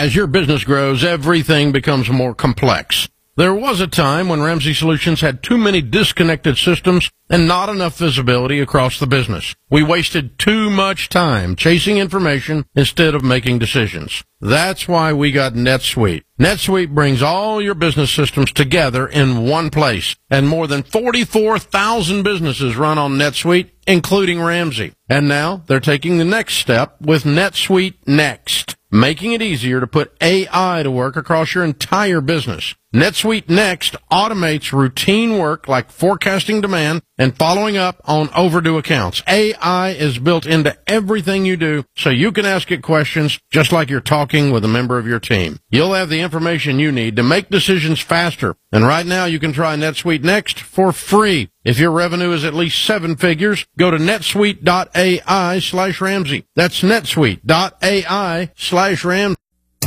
As your business grows, everything becomes more complex. There was a time when Ramsey Solutions had too many disconnected systems and not enough visibility across the business. We wasted too much time chasing information instead of making decisions. That's why we got NetSuite. NetSuite brings all your business systems together in one place, and more than 44,000 businesses run on NetSuite, including Ramsey. And now they're taking the next step with NetSuite Next, making it easier to put AI to work across your entire business. NetSuite Next automates routine work like forecasting demand and following up on overdue accounts. AI is built into everything you do, so you can ask it questions just like you're talking with a member of your team. You'll have the information you need to make decisions faster. And right now you can try NetSuite Next for free. If your revenue is at least 7 figures, go to netsuite.ai/Ramsey. That's netsuite.ai/Ramsey.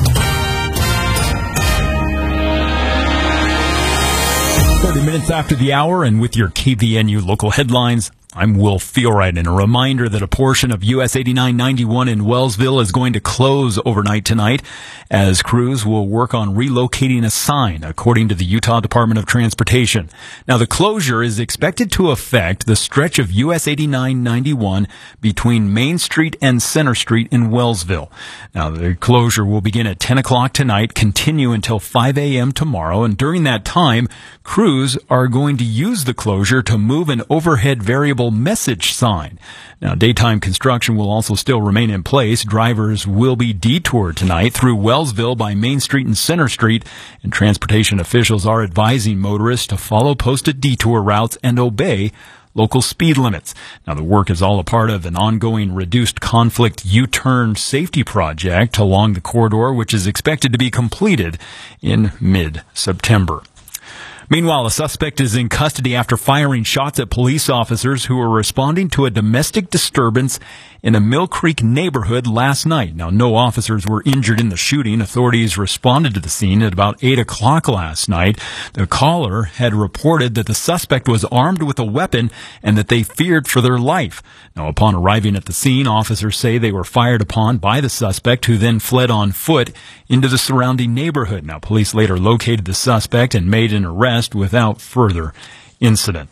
30 minutes after the hour, and with your KVNU local headlines, I'm Will Feelright, and a reminder that a portion of US 8991 in Wellsville is going to close overnight tonight as crews will work on relocating a sign, according to the Utah Department of Transportation. Now, the closure is expected to affect the stretch of US 8991 between Main Street and Center Street in Wellsville. Now, the closure will begin at 10 o'clock tonight, continue until 5 a.m. tomorrow, and during that time, crews are going to use the closure to move an overhead variable message sign. Now, daytime construction will also still remain in place. Drivers will be detoured tonight through Wellsville by Main Street and Center Street, and transportation officials are advising motorists to follow posted detour routes and obey local speed limits. Now, the work is all a part of an ongoing reduced conflict U-turn safety project along the corridor, which is expected to be completed in mid-September. Meanwhile, a suspect is in custody after firing shots at police officers who were responding to a domestic disturbance in a Mill Creek neighborhood last night. Now, no officers were injured in the shooting. Authorities responded to the scene at about 8 o'clock last night. The caller had reported that the suspect was armed with a weapon and that they feared for their life. Now, upon arriving at the scene, officers say they were fired upon by the suspect, who then fled on foot into the surrounding neighborhood. Now, police later located the suspect and made an arrest without further incident.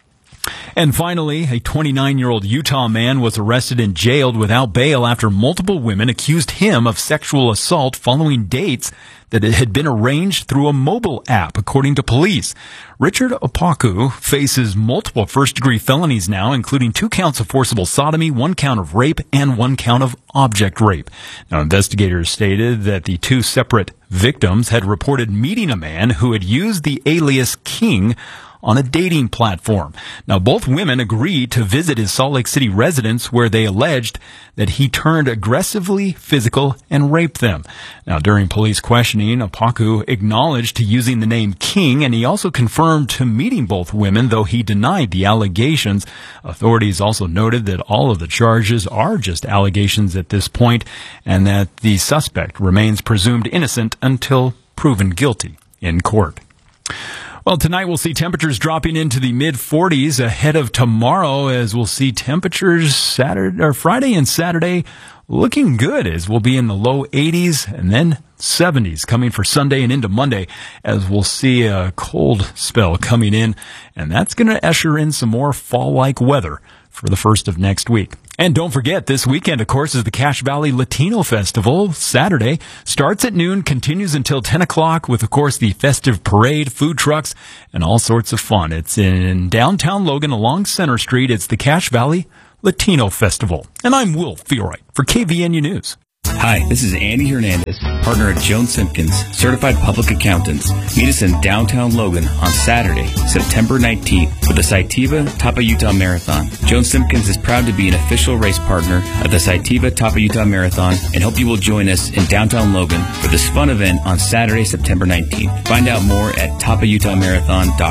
And finally, a 29-year-old Utah man was arrested and jailed without bail after multiple women accused him of sexual assault following dates that had been arranged through a mobile app, according to police. Richard Opoku faces multiple first-degree felonies now, including 2 counts of forcible sodomy, 1 count of rape, and 1 count of object rape. Now, investigators stated that the 2 separate victims had reported meeting a man who had used the alias King on a dating platform. Now, both women agreed to visit his Salt Lake City residence, where they alleged that he turned aggressively physical and raped them. Now, during police questioning, Opoku acknowledged to using the name King, and he also confirmed to meeting both women, though he denied the allegations. Authorities also noted that all of the charges are just allegations at this point, and that the suspect remains presumed innocent until proven guilty in court. Well, tonight we'll see temperatures dropping into the mid-40s ahead of tomorrow, as we'll see temperatures Friday and Saturday looking good, as we'll be in the low 80s and then 70s coming for Sunday and into Monday, as we'll see a cold spell coming in, and that's going to usher in some more fall-like weather for the first of next week. And don't forget, this weekend, of course, is the Cache Valley Latino Festival. Saturday starts at noon, continues until 10 o'clock with, of course, the festive parade, food trucks, and all sorts of fun. It's in downtown Logan along Center Street. It's the Cache Valley Latino Festival. And I'm Will Feelright for KVNU News. Hi, this is Andy Hernandez, partner at Jones Simpkins, certified public accountants. Meet us in downtown Logan on Saturday, September 19th for the Saitiva Tapa Utah Marathon. Jones Simpkins is proud to be an official race partner of the Saitiva Tapa Utah Marathon and hope you will join us in downtown Logan for this fun event on Saturday, September 19th. Find out more at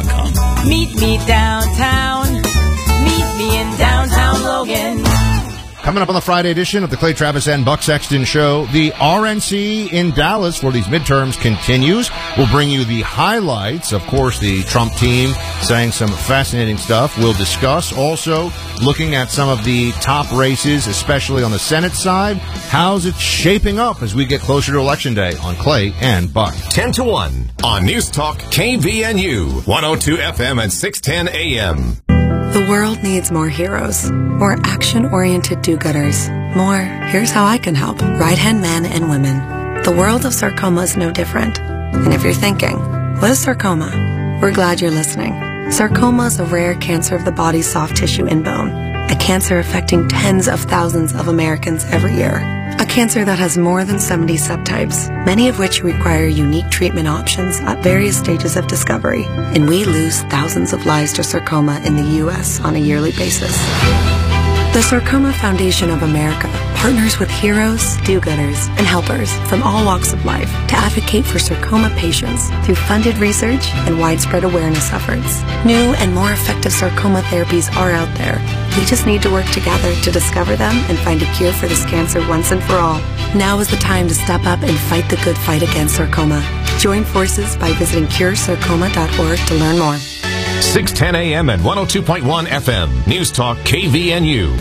tapautahmarathon.com. Meet me downtown. Meet me in downtown Logan. Coming up on the Friday edition of the Clay Travis and Buck Sexton Show, the RNC in Dallas for these midterms continues. We'll bring you the highlights. Of course, the Trump team saying some fascinating stuff. We'll discuss also looking at some of the top races, especially on the Senate side. How's it shaping up as we get closer to Election Day on Clay and Buck? 10 to 1 on News Talk KVNU, 102 FM and 610 AM. The world needs more heroes, more action-oriented do-gooders, more here's how I can help right-hand men and women. The world of sarcoma is no different. And if you're thinking, what is sarcoma? We're glad you're listening. Sarcoma is a rare cancer of the body's soft tissue and bone, a cancer affecting tens of thousands of Americans every year. A cancer that has more than 70 subtypes, many of which require unique treatment options at various stages of discovery, and we lose thousands of lives to sarcoma in the U.S. on a yearly basis. The Sarcoma Foundation of America partners with heroes, do-gooders, and helpers from all walks of life to advocate for sarcoma patients through funded research and widespread awareness efforts. New and more effective sarcoma therapies are out there. We just need to work together to discover them and find a cure for this cancer once and for all. Now is the time to step up and fight the good fight against sarcoma. Join forces by visiting curesarcoma.org to learn more. 610 AM and 102.1 FM. News Talk KVNU.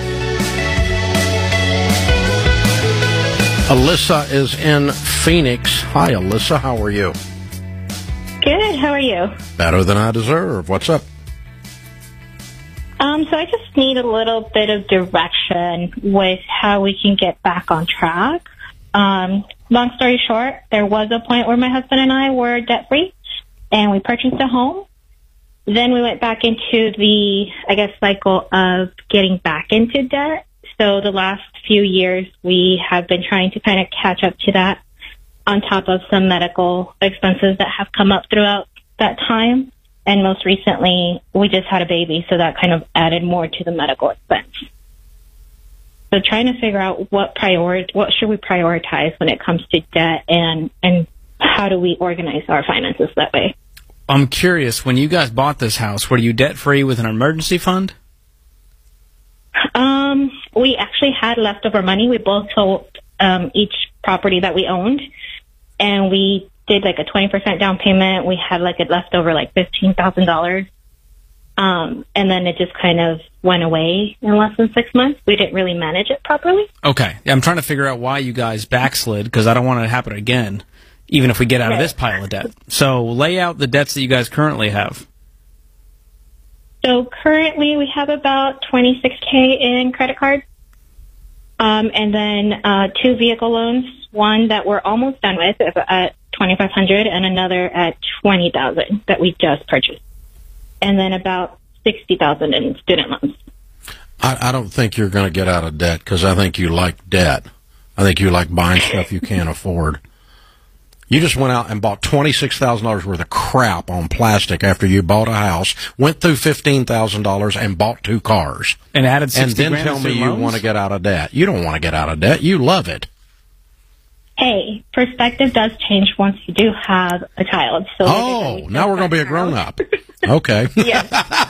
Alyssa is in Phoenix. Hi, Alyssa. How are you? Good. How are you? Better than I deserve. What's up? So I just need a little bit of direction with how we can get back on track. Long story short, there was a point where my husband and I were debt-free, and we purchased a home. Then we went back into the, cycle of getting back into debt. So the last few years, we have been trying to kind of catch up to that on top of some medical expenses that have come up throughout that time. And most recently, we just had a baby, so that kind of added more to the medical expense. So trying to figure out what should we prioritize when it comes to debt, and how do we organize our finances that way? I'm curious, when you guys bought this house, were you debt-free with an emergency fund? We actually had leftover money. We both sold each property that we owned, and we did like a 20% down payment. We had like a leftover like $15,000. And then it just kind of went away in less than 6 months. We didn't really manage it properly. Okay. I'm trying to figure out why you guys backslid, because I don't want it to happen again, even if we get out of this pile of debt. So lay out the debts that you guys currently have. So currently we have about $26K in credit cards. And then 2 vehicle loans, one that we're almost done with at $2,500 and another at $20,000 that we just purchased. And then about $60,000 in student loans. I don't think you're going to get out of debt, because I think you like debt. I think you like buying stuff you can't afford. You just went out and bought $26,000 worth of crap on plastic after you bought a house, went through $15,000 and bought 2 cars. And added 60 And then grand tell in me student you loans? want to get out of debt. You don't want to get out of debt. You love it. Hey, perspective does change once you do have a child. So now we're going to be a grown-up. Okay. Yes.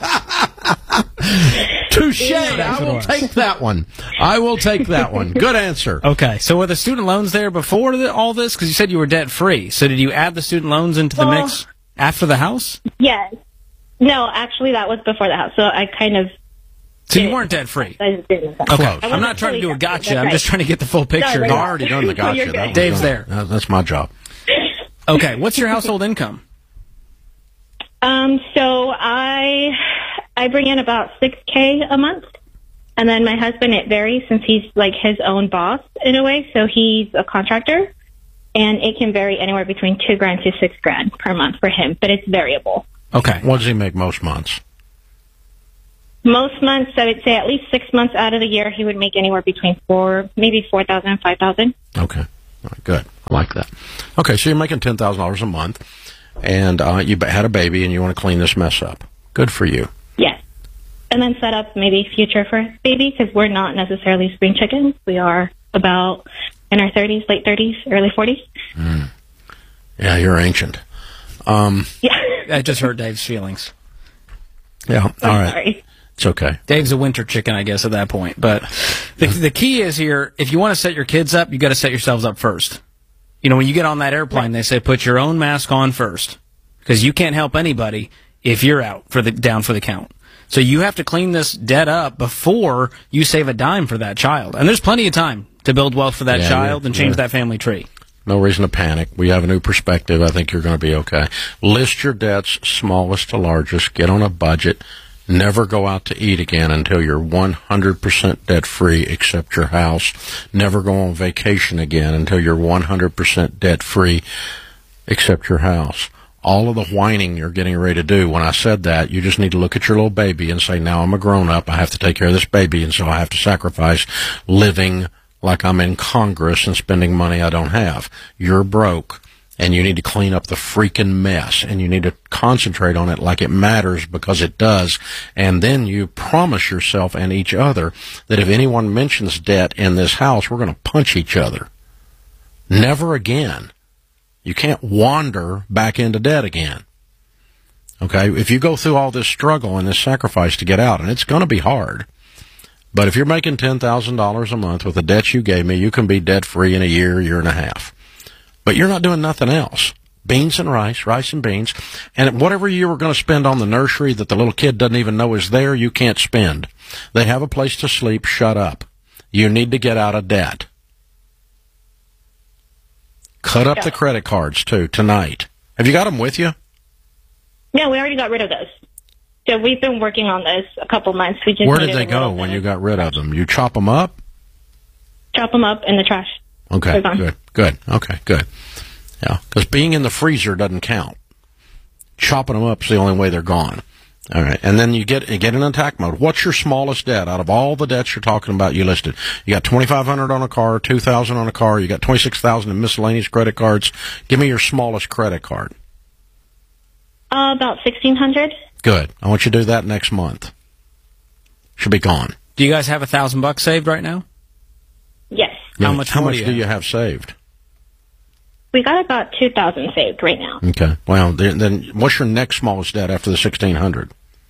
Touche. I will take that one. I will take that one. Good answer. Okay, so were the student loans there before all this? Because you said you were debt-free. So did you add the student loans into the mix after the house? Yes. No, actually, that was before the house. So I kind of... So you weren't debt-free? Okay. I'm not trying to do a gotcha. I'm just trying to get the full picture. No, I've already done the gotcha. Dave's there. That's my job. Okay, what's your household income? So I bring in about $6K a month, and then my husband, it varies since he's like his own boss in a way. So he's a contractor, and it can vary anywhere between $2,000 to $6,000 per month for him, but it's variable. Okay. What does he make most months? Most months, I would say at least 6 months out of the year, he would make anywhere between maybe $4,000 and $5,000. Okay. All right, good. I like that. Okay, so you're making $10,000 a month, and you had a baby, and you want to clean this mess up. Good for you. Yes. And then set up maybe future for baby, because we're not necessarily spring chickens. We are about in our 30s, late 30s, early 40s. Mm. Yeah, you're ancient. Yeah. I just hurt Dave's feelings. Yeah, all right. Sorry. It's okay. Dave's a winter chicken, I guess, at that point. But the key is here, if you want to set your kids up, you got to set yourselves up first. You know, when you get on that airplane, they say put your own mask on first, because you can't help anybody if you're out down for the count. So you have to clean this debt up before you save a dime for that child. And there's plenty of time to build wealth for that child and change that family tree. No reason to panic. We have a new perspective. I think you're going to be okay. List your debts, smallest to largest. Get on a budget. Never go out to eat again until you're 100% debt-free, except your house. Never go on vacation again until you're 100% debt-free, except your house. All of the whining you're getting ready to do, when I said that, you just need to look at your little baby and say, now I'm a grown-up. I have to take care of this baby, and so I have to sacrifice living like I'm in Congress and spending money I don't have. You're broke. And you need to clean up the freaking mess, and you need to concentrate on it like it matters, because it does. And then you promise yourself and each other that if anyone mentions debt in this house, we're going to punch each other. Never again. You can't wander back into debt again. Okay? If you go through all this struggle and this sacrifice to get out, and it's going to be hard, but if you're making $10,000 a month with the debts you gave me, you can be debt-free in a year, year and a half. But you're not doing nothing else. Beans and rice and beans. And whatever you were going to spend on the nursery that the little kid doesn't even know is there, you can't spend. They have a place to sleep. Shut up. You need to get out of debt. Cut up the credit cards, too, tonight. Have you got them with you? No, we already got rid of those. So we've been working on this a couple months. We just Where did they go when you got rid of them? You chop them up? Chop them up in the trash. Okay, good. Okay, good. Yeah, because being in the freezer doesn't count. Chopping them up is the only way they're gone. All right, and then you get in attack mode. What's your smallest debt out of all the debts you're talking about? You listed. You got $2,500 on a car, $2,000 on a car. You got $26,000 in miscellaneous credit cards. Give me your smallest credit card. About $1,600. Good. I want you to do that next month. Should be gone. Do you guys have $1,000 saved right now? Yes. How much do you have saved? We got about $2,000 saved right now. Okay. Well, then what's your next smallest debt after the $1,600?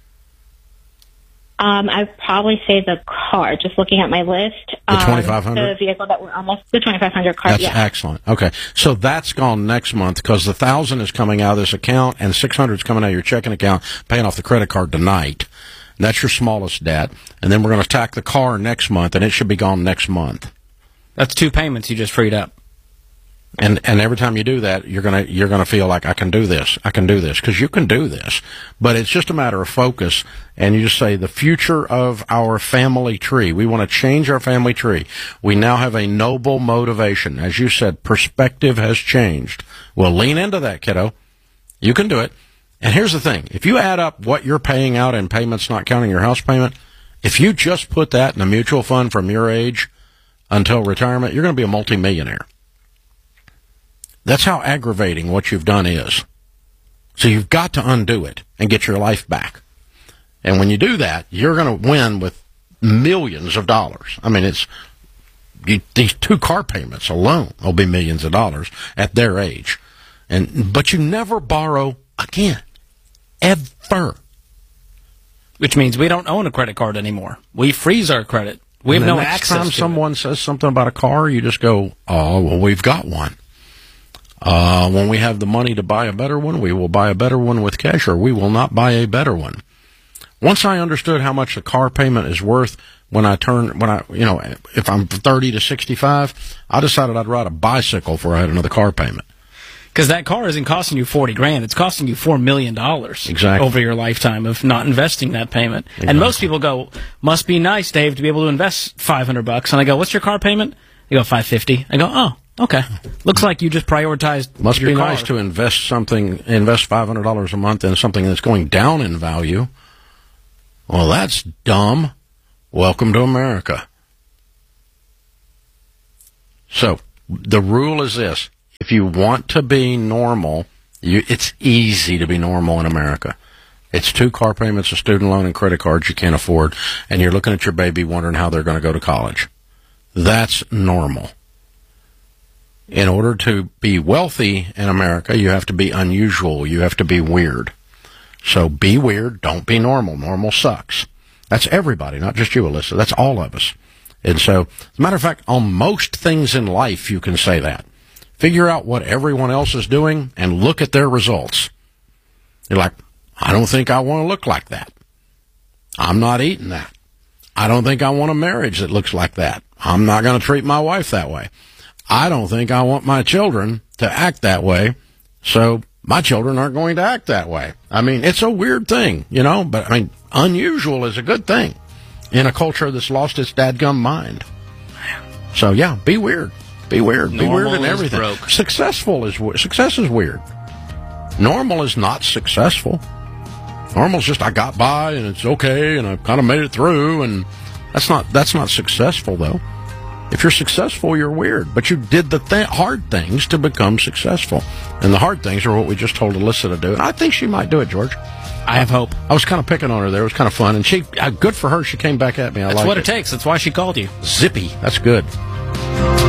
I'd probably say the car, just looking at my list. The $2,500? The vehicle that we're almost, the $2,500 car, That's excellent. Okay. So that's gone next month, because the $1,000 is coming out of this account and $600 is coming out of your checking account, paying off the credit card tonight. That's your smallest debt. And then we're going to attack the car next month, and it should be gone next month. That's 2 payments you just freed up. And every time you do that, you're gonna feel like I can do this, because you can do this. But it's just a matter of focus, and you just say the future of our family tree. We want to change our family tree. We now have a noble motivation, as you said. Perspective has changed. Well, lean into that, kiddo. You can do it. And here's the thing: if you add up what you're paying out in payments, not counting your house payment, if you just put that in a mutual fund from your age until retirement, you're going to be a multimillionaire. That's how aggravating what you've done is. So you've got to undo it and get your life back. And when you do that, you're going to win with millions of dollars. I mean, these 2 car payments alone will be millions of dollars at their age. But you never borrow again. Ever. Which means we don't own a credit card anymore. We freeze our credit. We have no access to it. Next time someone says something about a car, you just go, oh, well, we've got one. When we have the money to buy a better one, we will buy a better one with cash, or we will not buy a better one. Once I understood how much the car payment is worth if I'm 30 to 65, I decided I'd ride a bicycle before I had another car payment. Because that car isn't costing you $40,000; it's costing you $4 million exactly over your lifetime of not investing that payment. Exactly. And most people go, "Must be nice, Dave, to be able to invest $500." And I go, "What's your car payment?" They go, $550. I go, "Oh, okay. Looks like you just prioritized." Must your be car. Nice to invest $500 a month in something that's going down in value. Well, that's dumb. Welcome to America. So the rule is this. If you want to be normal, it's easy to be normal in America. It's 2 car payments, a student loan, and credit cards you can't afford, and you're looking at your baby wondering how they're going to go to college. That's normal. In order to be wealthy in America, you have to be unusual. You have to be weird. So be weird. Don't be normal. Normal sucks. That's everybody, not just you, Alyssa. That's all of us. And so, as a matter of fact, on most things in life, you can say that. Figure out what everyone else is doing and look at their results. You're like, I don't think I want to look like that. I'm not eating that. I don't think I want a marriage that looks like that. I'm not going to treat my wife that way. I don't think I want my children to act that way, so my children aren't going to act that way. I mean, it's a weird thing, you know, but I mean, unusual is a good thing in a culture that's lost its dadgum mind. So, yeah, be weird. Be weird. Be weird in everything. Broke. Success is weird. Normal is not successful. Normal is just I got by and it's okay and I kind of made it through, and that's not successful though. If you're successful, you're weird, but you did the hard things to become successful, and the hard things are what we just told Alyssa to do, and I think she might do it, George. I have hope. I was kind of picking on her there. It was kind of fun, and she good for her. She came back at me. That's what it takes. That's why she called you. Zippy. That's good.